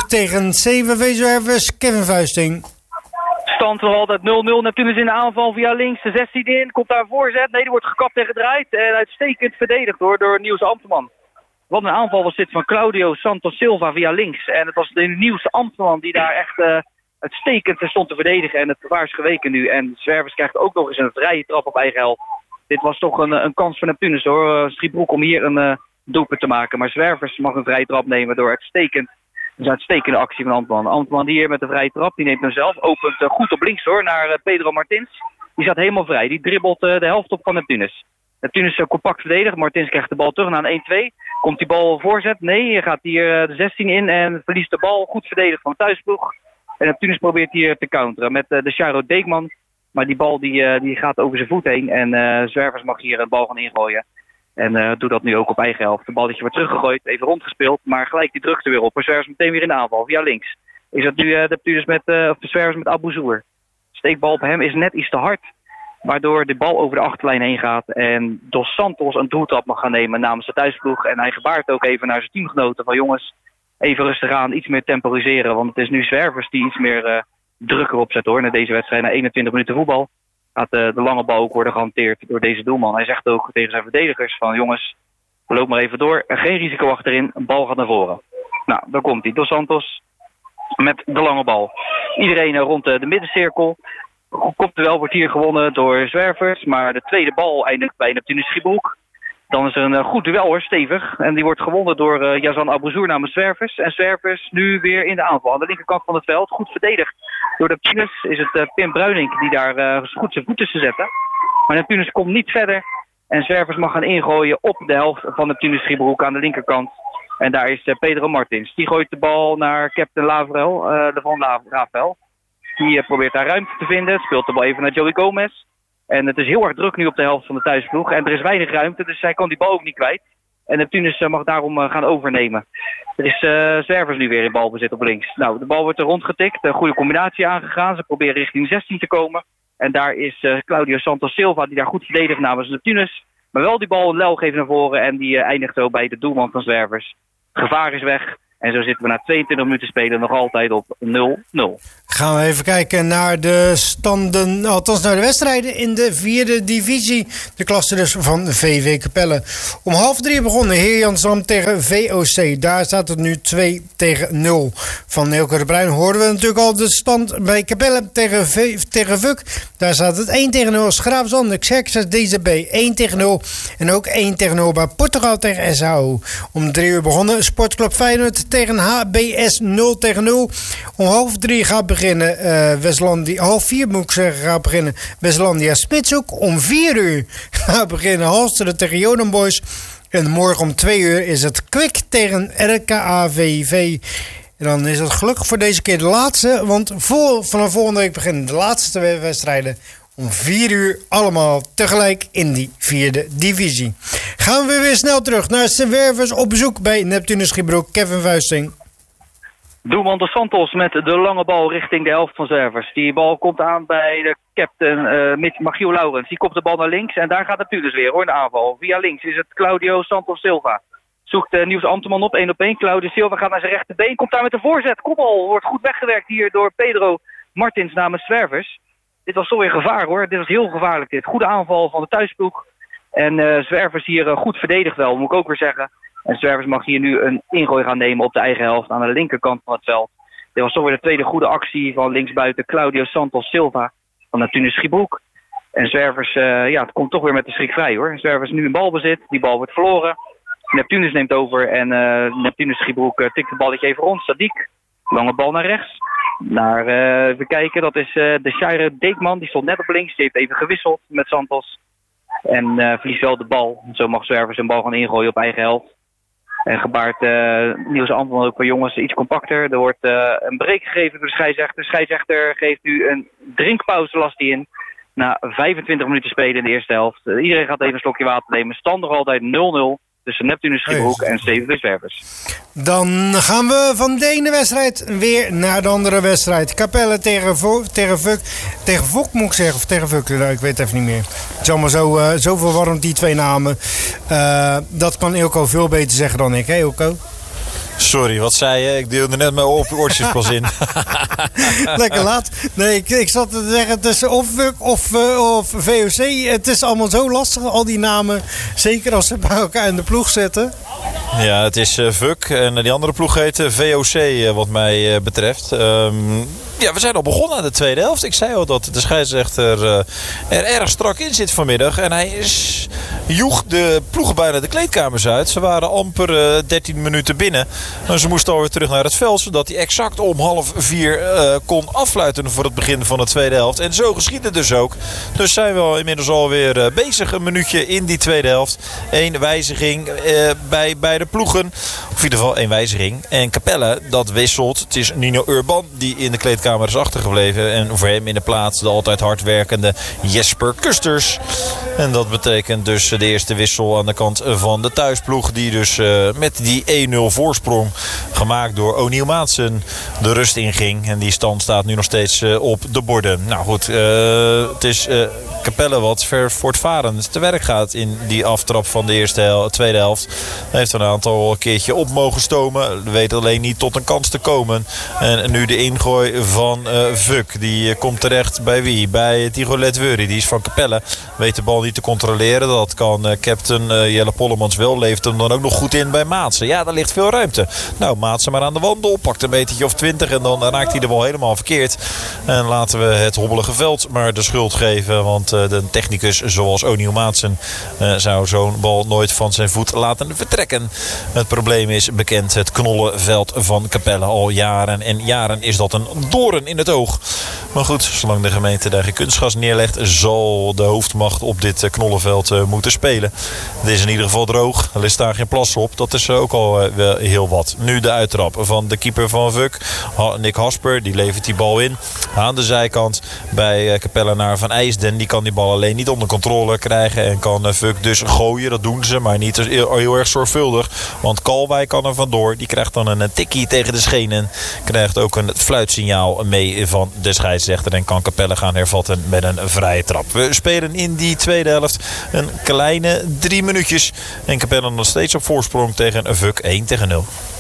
tegen CVV Zwervers. Kevin Vuisting. Stand nog altijd 0-0. Neptunus in de aanval via links. De 16 in. Komt daar een voorzet. Nee, die wordt gekapt en gedraaid. En uitstekend verdedigd door Niels Ambtman. Wat een aanval was dit van Claudio Santos Silva via links. En het was de Niels Ambtman die daar echt uitstekend stond te verdedigen. En het gevaar is geweken nu. En Zwervers krijgt ook nog eens een vrije trap op eigen helft. Dit was toch een kans voor Neptunus hoor. Striebroek om hier een doelpunt te maken. Maar Zwervers mag een vrije trap nemen door een uitstekende actie van Ambtman. Ambtman hier met de vrije trap. Die neemt hem zelf. Opent goed op links hoor naar Pedro Martins. Die staat helemaal vrij. Die dribbelt de helft op van Neptunus. Neptunus compact verdedigd. Martins krijgt de bal terug naar een 1-2. Komt die bal voorzet? Nee, hij gaat hier de 16 in en verliest de bal. Goed verdedigd van de thuisploeg. En Neptunus probeert hier te counteren met de Charo Deekman. Maar die bal die gaat over zijn voet heen. En Zwervers mag hier een bal gaan ingooien. En doet dat nu ook op eigen helft. De balletje wordt teruggegooid, even rondgespeeld. Maar gelijk die drukte weer op. En Zwervers meteen weer in de aanval, via links. Is dat nu Neptunus de Zwervers met Abouzour. Steekbal op hem is net iets te hard. Waardoor de bal over de achterlijn heen gaat. En Dos Santos een doeltrap mag gaan nemen namens de thuisploeg. En hij gebaart ook even naar zijn teamgenoten van jongens, even rustig aan, iets meer temporiseren. Want het is nu Zwervers die iets meer druk erop zet hoor. Na deze wedstrijd, na 21 minuten voetbal, gaat de lange bal ook worden gehanteerd door deze doelman. Hij zegt ook tegen zijn verdedigers van jongens, loop maar even door. Geen risico achterin, een bal gaat naar voren. Nou, dan komt hij. Dos Santos met de lange bal. Iedereen rond de middencirkel. Kopduel wordt hier gewonnen door Zwervers. Maar de tweede bal eindigt bij Neptunus Schiebroek. Dan is er een goed duel hoor, stevig. En die wordt gewonnen door Yazan Abouzour namens Zwervers. En Zwervers nu weer in de aanval. Aan de linkerkant van het veld. Goed verdedigd door Neptunus. Is het Pim Bruinink die daar goed zijn voet tussen zetten. Maar Neptunus komt niet verder. En Zwervers mag gaan ingooien op de helft van Neptunus Schiebroek aan de linkerkant. En daar is Pedro Martins. Die gooit de bal naar Captain Lavrel, Van Rafael. Die probeert daar ruimte te vinden. Speelt de bal even naar Joey Gomez. En het is heel erg druk nu op de helft van de thuisploeg. En er is weinig ruimte, dus hij kan die bal ook niet kwijt. En Neptunus mag daarom gaan overnemen. Er is Zwervers nu weer in balbezit op links. Nou, de bal wordt er rondgetikt. Een goede combinatie aangegaan. Ze proberen richting 16 te komen. En daar is Claudio Santos Silva, die daar goed verdedigt namens Neptunus. Maar wel die bal een lel geeft naar voren. En die eindigt zo bij de doelman van Zwervers. Het gevaar is weg. En zo zitten we na 22 minuten spelen nog altijd op 0-0. Gaan we even kijken naar de standen, althans naar de wedstrijden in de 4e divisie. De klasse dus van VV Capelle. Om 2:30 begonnen Heer Jansdam tegen VOC. Daar staat het nu 2-0. Van Eelco de Bruin hoorden we natuurlijk al de stand bij Capelle tegen Vuk. Daar staat het 1-0. Schraapzand, Xerxes DZB 1-0. En ook 1-0 bij Portugal tegen SHO. Om 3:00 begonnen Sportclub Feyenoord tegen HBS 0-0. Om 2:30 gaat beginnen Westlandia. 3:30 moet ik zeggen gaat beginnen Westlandia Spitshoek. Om 4:00 gaat beginnen Halsteren tegen Jonan Boys. En morgen om 2:00 is het Kwik tegen RKAVV. En dan is het gelukkig voor deze keer de laatste. Want vanaf volgende week beginnen de laatste 2 wedstrijden. Om 4:00 allemaal tegelijk in die 4e divisie. Gaan we weer snel terug naar Zwervers op bezoek bij Neptunus Schiebroek. Kevin Vuisting. Doelman Dos Santos met de lange bal richting de helft van Zwervers. Die bal komt aan bij de captain Michiel Laurens. Die kopt de bal naar links en daar gaat Neptunus weer hoor in de aanval. Via links is het Claudio Santos Silva. Zoekt Niels Ambtman op, 1-op-1. Claudio Silva gaat naar zijn rechterbeen. Komt daar met de voorzet. Kopbal wordt goed weggewerkt hier door Pedro Martins namens Zwervers. Dit was toch weer gevaar hoor. Dit was heel gevaarlijk dit. Goede aanval van de thuisploeg. En Zwervers hier goed verdedigd wel, moet ik ook weer zeggen. En Zwervers mag hier nu een ingooi gaan nemen op de eigen helft aan de linkerkant van het veld. Dit was toch weer de tweede goede actie van linksbuiten Claudio Santos Silva van Neptunus Schiebroek. En Zwervers, het komt toch weer met de schrik vrij hoor. Zwervers nu in balbezit, die bal wordt verloren. Neptunus neemt over en Neptunus Schiebroek tikt het balletje even rond. Sadiq, lange bal naar rechts. Even kijken, dat is de Shire Deekman, die stond net op links. Die heeft even gewisseld met Santos. En verliest wel de bal. Zo mag Zwervers een bal gaan ingooien op eigen helft. En gebaart Niels Ambtman ook voor jongens iets compacter. Er wordt een break gegeven door de scheidsrechter. De scheidsrechter geeft nu een drinkpauze, last hij in. Na 25 minuten spelen in de eerste helft. Iedereen gaat even een slokje water nemen. Stand nog altijd 0-0 tussen Neptunus Schiebroek en CVV Zwervers. Dan gaan we van de ene wedstrijd weer naar de andere wedstrijd. Capelle tegen Vuk. Tegen Vok moet ik zeggen, of tegen Vuk. Nou, ik weet het even niet meer. Het is allemaal zo verwarrend, die twee namen. Dat kan Eelco veel beter zeggen dan ik, hè Eelco? Sorry, wat zei je? Ik deelde net mijn oortjes pas in. Lekker laat. Nee, ik zat te zeggen, het is of VUC of VOC. Het is allemaal zo lastig, al die namen. Zeker als ze bij elkaar in de ploeg zitten. Ja, het is VUC en die andere ploeg heet VOC wat mij betreft. Ja, we zijn al begonnen aan de tweede helft. Ik zei al dat de scheidsrechter er erg strak in zit vanmiddag. En hij joeg de ploegen bijna de kleedkamers uit. Ze waren amper 13 minuten binnen. En ze moesten alweer terug naar het veld. Zodat hij exact om 3:30 kon affluiten voor het begin van de tweede helft. En zo geschiedde het dus ook. Dus zijn we inmiddels alweer bezig. Een minuutje in die tweede helft. 1 wijziging bij beide ploegen. Of in ieder geval 1 wijziging. En Capelle, dat wisselt. Het is Nino Urban die in de kleedkamer is achtergebleven. En voor hem in de plaats de altijd hard werkende Jesper Kusters. En dat betekent dus de eerste wissel aan de kant van de thuisploeg. Die dus met die 1-0 voorsprong gemaakt door O'Neil Maatsen de rust inging. En die stand staat nu nog steeds op de borden. Nou goed, het is Capelle wat voortvarend te werk gaat in die aftrap van de tweede helft. Hij heeft er een aantal keertje op mogen stomen. Weet alleen niet tot een kans te komen. En nu de ingooi van VUC. Die komt terecht bij wie? Bij Tigolet Wurry. Die is van Capelle. Weet de bal niet te controleren. Dat kan captain Jelle Pollemans wel. Leeft hem dan ook nog goed in bij Maatsen. Ja, daar ligt veel ruimte. Nou, Maatsen maar aan de wandel. Pakt een metertje of 20 en dan raakt hij de bal helemaal verkeerd. En laten we het hobbelige veld maar de schuld geven. Want de technicus zoals O'Neil Maatsen zou zo'n bal nooit van zijn voet laten vertrekken. Het probleem is bekend. Het knollenveld van Capelle. Al jaren en jaren is dat een doorn in het oog. Maar goed, zolang de gemeente daar geen kunstgas neerlegt, zal de hoofdmacht op dit knollenveld moeten spelen. Het is in ieder geval droog. Er ligt daar geen plas op. Dat is ook al wel heel wat. Nu de uittrap van de keeper van VUC, Nick Hasper. Die levert die bal in. Aan de zijkant bij Capellenaar van IJsden. Die kan die bal alleen niet onder controle krijgen. En kan VUC dus gooien. Dat doen ze, maar niet heel erg zorgvuldig. Want Kalwijk kan er vandoor. Die krijgt dan een tikkie tegen de schenen. Krijgt ook een fluitsignaal mee van de scheidsrechter. En kan Capelle gaan hervatten met een vrije trap. We spelen in die tweede helft een kleine 3 minuutjes. En Capelle nog steeds op voorsprong tegen VUC 1-0.